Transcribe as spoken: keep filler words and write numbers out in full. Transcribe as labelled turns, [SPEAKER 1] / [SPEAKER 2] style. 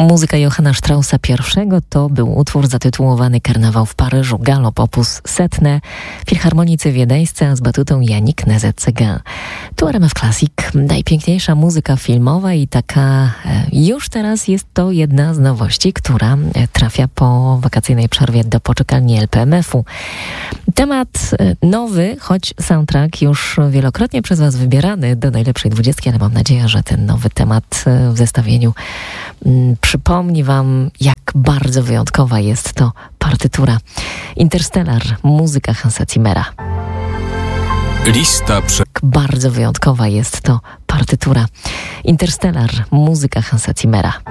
[SPEAKER 1] Muzyka Johanna Straussa I to był utwór zatytułowany Karnawał w Paryżu, galop opus setne, filharmonicy wiedeńscy, a z batutą Yannick Nézet-Séguin. Tu R M F Classic, najpiękniejsza muzyka filmowa i taka już teraz jest to jedna z nowości, która trafia po wakacyjnej przerwie do poczekalni L P M F u. Temat nowy, choć soundtrack już wielokrotnie przez Was wybierany do najlepszej dwudziestki, ale mam nadzieję, że ten nowy temat w zestawieniu mm, przypomni Wam, jak bardzo wyjątkowa jest to partytura. Interstellar, muzyka Hansa Zimmera.
[SPEAKER 2] Lista prze...
[SPEAKER 1] Bardzo wyjątkowa jest to partytura. Interstellar, muzyka Hansa Zimmera.